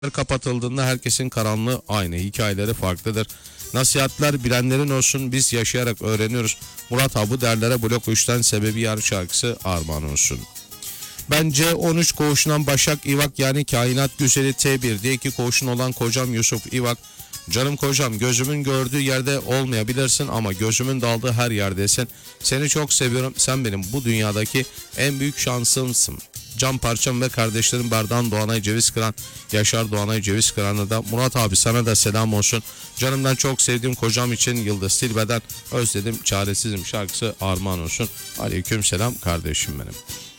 kapatıldığında herkesin karanlığı aynı, hikayeleri farklıdır. Nasihatler bilenlerin olsun, biz yaşayarak öğreniyoruz. Murat Abu derlere blok 3'ten sebebi yar şarkısı armağan olsun. Ben C13 koğuşundan Başak İvak yani kainat güzeli T1 D2 koğuşun olan kocam Yusuf İvak. Canım kocam, gözümün gördüğü yerde olmayabilirsin ama gözümün daldığı her yerdesin. Seni çok seviyorum, sen benim bu dünyadaki en büyük şansımsın. Can parçam ve kardeşlerim Berdan Doğanay Ceviz Kıran, Yaşar Doğanay Ceviz Kıran'a da Murat abi sana da selam olsun. Canımdan çok sevdiğim kocam için Yıldız Tilbe'den özledim çaresizim şarkısı armağan olsun. Aleyküm selam kardeşim benim.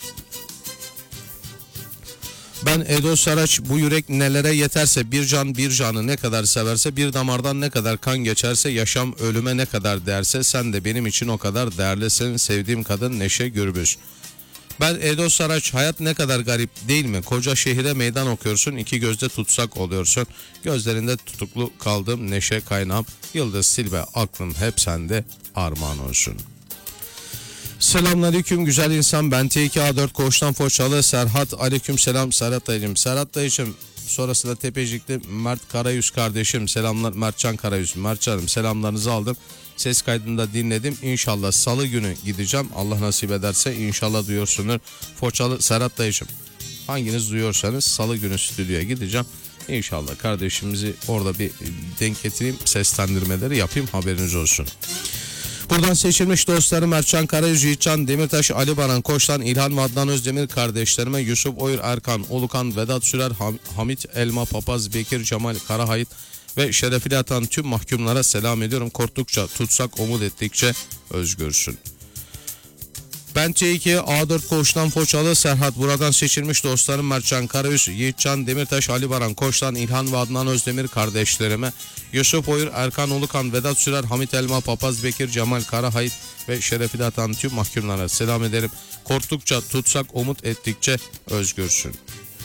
Ben Edo Saraç, bu yürek nelere yeterse, bir can bir canı ne kadar severse, bir damardan ne kadar kan geçerse, yaşam ölüme ne kadar derse, sen de benim için o kadar değerlisin sevdiğim kadın Neşe Gürbüz. Ben Edo Saraç, hayat ne kadar garip değil mi? Koca şehire meydan okuyorsun, iki gözde tutsak oluyorsun. Gözlerinde tutuklu kaldığım Neşe kaynağım, Yıldız Silbe aklım hep sende armağan olsun. Selamünaleyküm güzel insan, ben T2A4 Koğuş'tan Foçalı Serhat. Aleyküm selam Serhat dayıcım. Serhat dayıcım, sonrasında Tepecikli Mert Karayüz kardeşim, selamlar. Mertcan Karayüz, Mertcan'ım selamlarınızı aldım. Ses kaydında dinledim. İnşallah salı günü gideceğim. Allah nasip ederse inşallah duyuyorsunuz. Foçalı Serhat dayıcım, hanginiz duyuyorsanız salı günü stüdyoya gideceğim. İnşallah kardeşimizi orada bir denk getireyim, seslendirmeleri yapayım, haberiniz olsun. Buradan seçilmiş dostlarım Mertcan Karayüz, Yiğitcan Demirtaş, Ali Baran Koç'tan İlhan ve Adnan Özdemir kardeşlerime, Yusuf Oyur, Erkan Ulukan, Vedat Sürer, Hamit Elma Papaz, Bekir Cemal Karahayit ve şerefli atan tüm mahkumlara selam ediyorum. Korktukça tutsak, umut ettikçe özgürsün. Ben T2 A4 Koğuş'tan Foçalı Serhat. Buradan seçilmiş dostlarım Mertcan Karayüz, Yiğitcan Demirtaş, Ali Baran Koç'tan İlhan ve Adnan Özdemir kardeşlerime, Yusuf Oyur, Erkan Ulukan, Vedat Sürer, Hamit Elma Papaz, Bekir Cemal Karahayit ve şerefli atan tüm mahkumlara selam ederim. Korktukça tutsak, umut ettikçe özgürsün.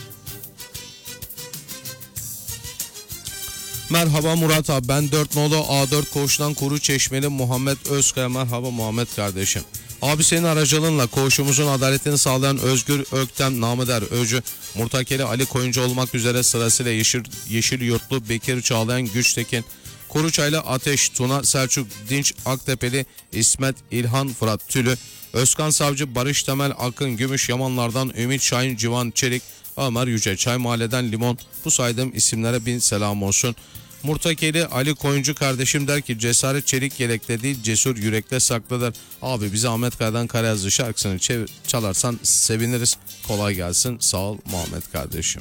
Merhaba Murat abi, ben 4 nolu A4 Koğuş'tan Kuru Çeşmeli Muhammed Özkaya. Merhaba Muhammed kardeşim. Abi senin aracılığınla koğuşumuzun adaletini sağlayan Özgür Öktem, Namıder Öcü, Murtakeli Ali Koyuncu olmak üzere sırasıyla Yeşil Yurtlu Bekir Çağlayan Güçtekin, Kuruçaylı Ateş, Tuna Selçuk Dinç, Aktepeli İsmet, İlhan Fırat Tülü, Özkan Savcı, Barış Temel Akın, Gümüş Yamanlardan Ümit Şahin, Civan Çelik, Ömer Yüce, Çay Mahalle'den Limon. Bu saydığım isimlere bin selam olsun. Murtakeli Ali Koyuncu kardeşim der ki, cesaret çelik yelekte değil cesur yürekte saklıdır. Abi bize Ahmet Kaya'dan Karayazlı şarkısını çalarsan seviniriz. Kolay gelsin, sağ ol Muhammed kardeşim.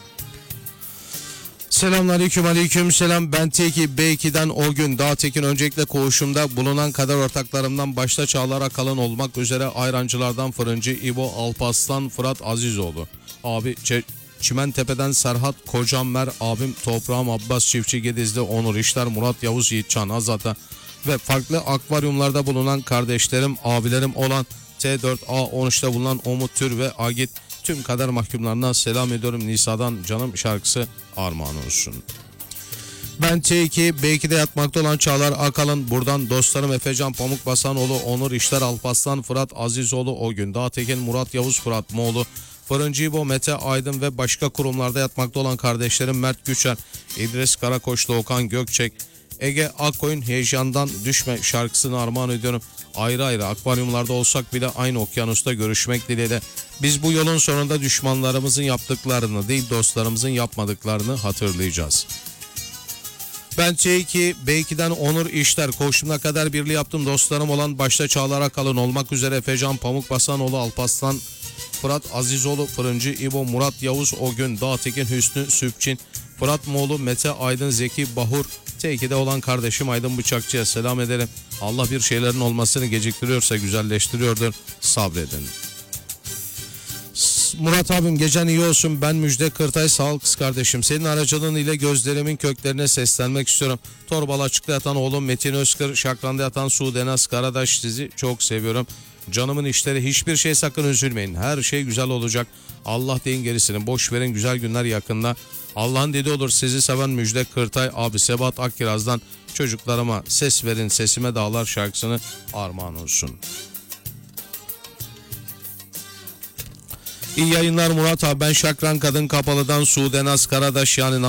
Selamünaleyküm, aleyküm selam. Ben T2 B2'den o gün Dağtekin, öncelikle koğuşumda bulunan kader ortaklarımdan başta Çağlar Akalın olmak üzere ayrancılardan Fırıncı İbo Alpaslan Fırat Azizoğlu. Abi Çimentepe'den Serhat Kocammer, abim Toprağım Abbas Çiftçi Gedizli Onur İşler, Murat Yavuz Yiğitcan Azata ve farklı akvaryumlarda bulunan kardeşlerim, abilerim olan T4A13'te bulunan Umut Tür ve Agit, tüm kader mahkumlarına selam ediyorum. Nisa'dan Canım şarkısı armağan olsun. Ben T2 B2'de yatmakta olan Çağlar Akalın, buradan dostlarım Efecan Pamukbasanoğlu, Onur İşler Alpaslan Fırat Azizoğlu o gün Dağtekin, Murat Yavuz Fırat Moğlu, Fırıncı İbo, Mete Aydın ve başka kurumlarda yatmakta olan kardeşlerim Mert Güçer, İdris Karakoçlu, Okan Gökçek, Ege Akkoyun Heyecandan Düşme şarkısını armağan ediyorum. Ayrı ayrı akvaryumlarda olsak bile aynı okyanusta görüşmek dileğiyle. Biz bu yolun sonunda düşmanlarımızın yaptıklarını değil dostlarımızın yapmadıklarını hatırlayacağız. Ben C2 B2'den Onur İşler, koğuşumuna kadar birliği yaptım dostlarım olan başta Çağlar Akalın olmak üzere Efecan Pamukbasanoğlu, Alpaslan Fırat Azizoğlu, Fırıncı İbo, Murat Yavuz o gün Dağtekin, Hüsnü Süpçin, Fırat Moğlu, Mete Aydın, Zeki Bahur, T2'de olan kardeşim Aydın Bıçakçı'ya selam edelim. Allah bir şeylerin olmasını geciktiriyorsa güzelleştiriyordur, sabredin. Murat abim gecen iyi olsun, ben Müjde Kırtay, sağ ol kız kardeşim. Senin aracılığın ile gözlerimin köklerine seslenmek istiyorum. Torbalı açıkta yatan oğlum Metin Özkır, Şakran'da yatan Sudenaz Karadaş, sizi çok seviyorum. Canımın işleri, hiçbir şey sakın üzülmeyin. Her şey güzel olacak. Allah deyin gerisini. Boş verin, güzel günler yakında. Allah'ın dediği olur. Sizi seven Müjde Kırtay, abi Sebat Akkiraz'dan çocuklarıma ses verin, sesime dağlar şarkısını armağan olsun. İyi yayınlar Murat abi. Ben Şakran Kadın Kapalı'dan Sude Naz Karadaş yani